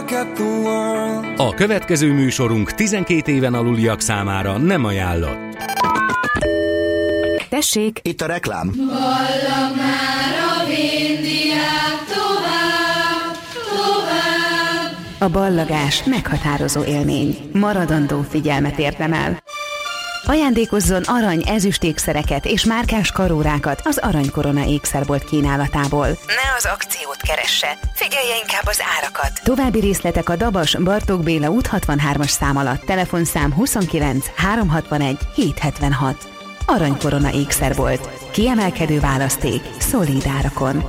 A következő műsorunk 12 éven aluliak számára nem ajánlott. Tessék! Itt a reklám. Ballag már a vindiák tovább, tovább. A ballagás meghatározó élmény. Maradandó figyelmet érdemel. Ajándékozzon arany, ezüst ékszereket és márkás karórákat az Aranykorona ékszerbolt kínálatából. Ne az akciót keresse, figyelje inkább az árakat. További részletek a Dabas Bartók Béla út 63-as szám alatt. Telefonszám 29 361 776. Aranykorona ékszerbolt. Kiemelkedő választék, szolíd árakon.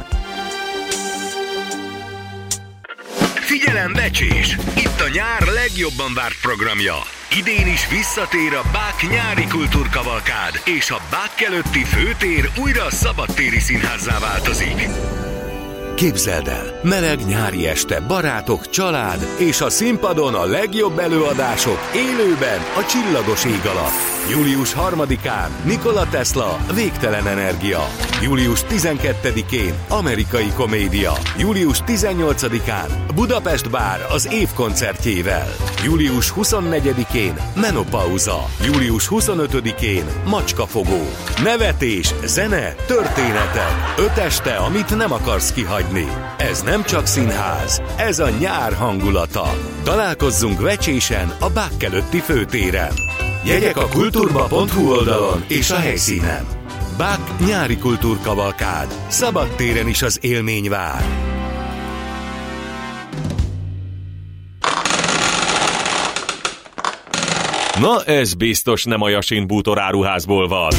Figyelem, becsés! Itt a nyár legjobban várt programja. Idén is visszatér a Bák nyári kultúrkavalkád, és a Bák előtti főtér újra szabadtéri színházzá változik. Képzeld el, meleg nyári este, barátok, család, és a színpadon a legjobb előadások élőben a csillagos ég alatt. Július 3-án Nikola Tesla, Végtelen energia. Július 12-én Amerikai komédia. Július 18-án Budapest Bár az év koncertjével. Július 24-én Menopauza. Július 25-én Macskafogó. Nevetés, zene, történetek. 5 este, amit nem akarsz kihagyni. Ez nem csak színház, ez a nyár hangulata. Találkozzunk Vecsésen a Bák előtti főtéren. Jegyek a kulturba.hu oldalon és a helyszínen. Bák nyári kultúrkavalkád. Szabadtéren is az élmény vár. Na ez biztos nem a Yasin bútoráruházból van.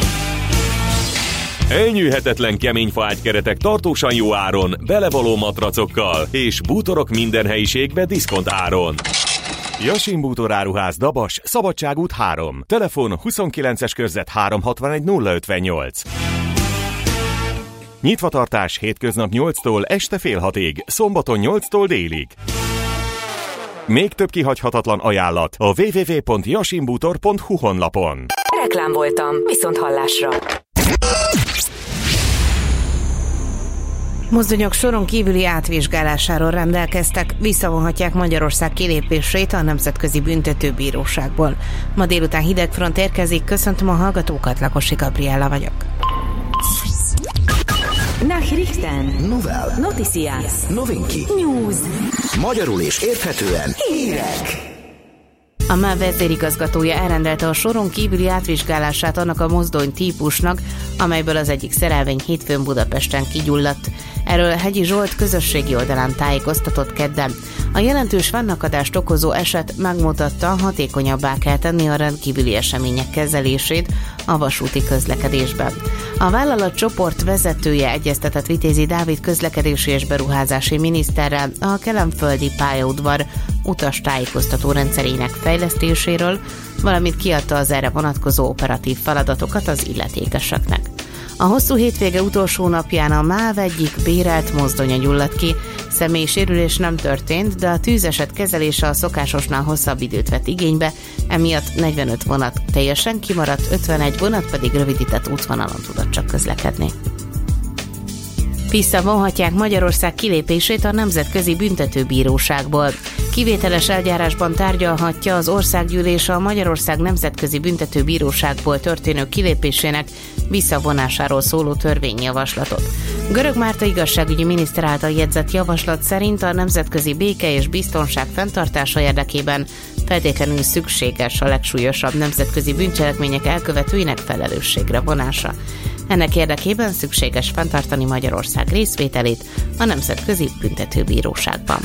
Elnyűhetetlen kemény faágykeretek tartósan jó áron, belevaló matracokkal és bútorok minden helyiségbe diszkont áron. Yasin bútoráruház, Dabas, Szabadságút 3. Telefon 29-es körzet 361 058. Nyitvatartás hétköznap 8-tól este fél 6-ig, szombaton 8-tól délig. Még több kihagyhatatlan ajánlat a www.yasinbútor.hu honlapon. Reklám voltam, viszont hallásra. Mozdonyok soron kívüli átvizsgálásáról rendelkeztek, visszavonhatják Magyarország kilépését a Nemzetközi Büntetőbíróságból. Ma délután hidegfront érkezik, köszöntöm a hallgatókat, Lakosi Gabriella vagyok. Nachrichten. Novel. Noticias. Novinki. News. Magyarul és érthetően hírek. A MÁV vezérigazgatója elrendelte a soron kívüli átvizsgálását annak a mozdony típusnak, amelyből az egyik szerelvény hétfőn Budapesten kigyulladt. Erről Hegyi Zsolt közösségi oldalán tájékoztatott kedden. A jelentős fennakadást okozó eset megmutatta, hatékonyabbá kell tenni a rendkívüli események kezelését a vasúti közlekedésben. A vállalat csoport vezetője egyeztetett Vitézi Dávid közlekedési és beruházási miniszterrel a kelenföldi pályaudvar utastájékoztató rendszerének fejlesztéséről, valamint kiadta az erre vonatkozó operatív feladatokat az illetékeseknek. A hosszú hétvége utolsó napján a MÁV egyik bérelt mozdonya gyulladt ki. Személyi sérülés nem történt, de a tűzeset kezelése a szokásosnál hosszabb időt vett igénybe, emiatt 45 vonat teljesen kimaradt, 51 vonat pedig rövidített útvonalon tudott csak közlekedni. Visszavonhatják Magyarország kilépését a Nemzetközi Büntetőbíróságból. Kivételes eljárásban tárgyalhatja az Országgyűlés a Magyarország Nemzetközi Büntetőbíróságból történő kilépésének visszavonásáról szóló törvényjavaslatot. Görög Márta igazságügyi miniszter által jegyzett javaslat szerint a nemzetközi béke és biztonság fenntartása érdekében feltétlenül szükséges a legsúlyosabb nemzetközi bűncselekmények elkövetőinek felelősségre vonása. Ennek érdekében szükséges fenntartani Magyarország részvételét a Nemzetközi Büntetőbíróságban.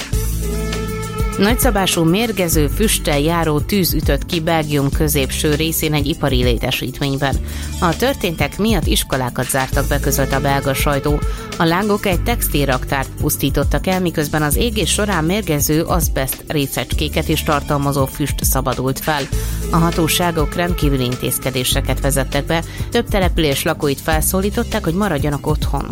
Nagyszabású mérgező füsttel járó tűz ütött ki Belgium középső részén egy ipari létesítményben. A történtek miatt iskolákat zártak be, közölt a belga sajtó. A lángok egy textilraktárt pusztítottak el, miközben az égés során mérgező azbest részecskéket is tartalmazó füst szabadult fel. A hatóságok rendkívüli intézkedéseket vezettek be, több település lakóit felszólították, hogy maradjanak otthon.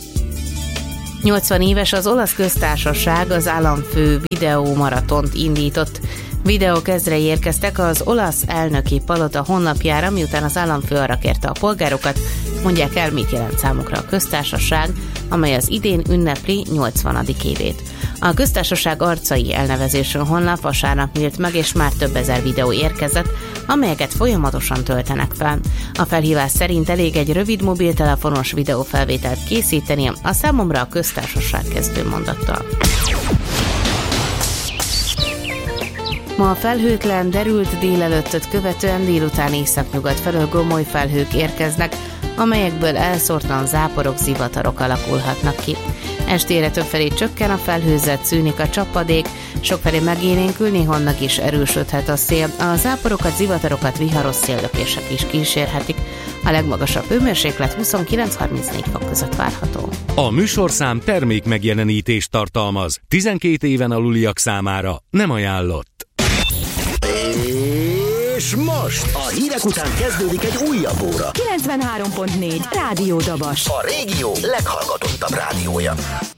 80 éves az olasz köztársaság, az államfő videómaratont indított. Videók ezrei érkeztek az olasz elnöki palota honlapjára, miután az államfő arra kérte a polgárokat, mondják el, mit jelent számukra a köztársaság, amely az idén ünnepli 80. évét. A köztársaság arcai elnevezésű honlap vasárnap nyílt meg, és már több ezer videó érkezett, amelyeket folyamatosan töltenek fel. A felhívás szerint elég egy rövid mobiltelefonos videófelvételt készíteni a számomra a köztársaság kezdőmondattal. Ma a felhőtlen, derült délelőttöt követően délután északnyugat felől gomoly felhők érkeznek, amelyekből elszórtan záporok, zivatarok alakulhatnak ki. Estére többfelé csökken a felhőzet, szűnik a csapadék, sokfelé megélénkül, néhol meg is erősödhet a szél. A záporokat, zivatarokat viharos széllökések is kísérhetik. A legmagasabb hőmérséklet 29-34 fok között várható. A műsorszám termék megjelenítést tartalmaz. 12 éven aluliak számára nem ajánlott. És most a hírek után kezdődik egy újabb óra. 93.4 Rádió Dabas. A régió leghallgatottabb rádiója.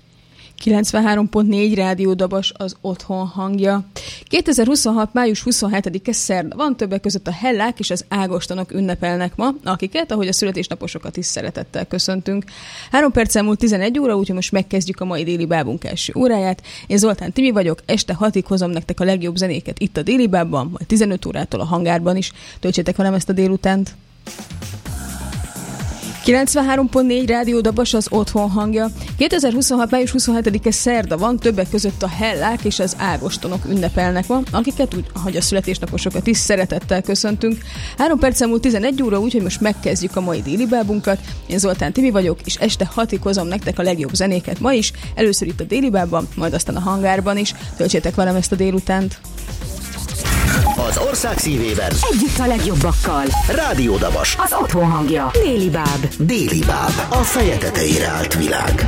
93.4 Rádió Dabas, az otthon hangja. 2026. május 27-e szerda van, többek között a hellák és az ágostonok ünnepelnek ma, akiket, ahogy a születésnaposokat is szeretettel köszöntünk. 3 perccel múlt 11 óra, úgyhogy most megkezdjük a mai déli bábunk első óráját. Én Zoltán Timi vagyok, este 6-ig hozom nektek a legjobb zenéket itt a déli bábban, majd 15 órától a hangárban is. Töltsétek velem ezt a délutánt. 93.4 Rádió Dabas, az otthon hangja. 2026. május 27-e szerda van, többek között a hellák és az ágostonok ünnepelnek ma, akiket úgy, ahogy a születésnaposokat is szeretettel köszöntünk. 3 perccel múlt 11 óra, úgyhogy most megkezdjük a mai déli bábunkat. Én Zoltán Timi vagyok, és este 6-ig hozom nektek a legjobb zenéket ma is, először itt a déli bábban, majd aztán a hangárban is. Töltsétek velem ezt a délutánt. Az ország szívében Együtt a legjobbakkal. Rádió Dabas, Az otthon hangja. Déli báb. Déli báb, a feje tetejére állt világ.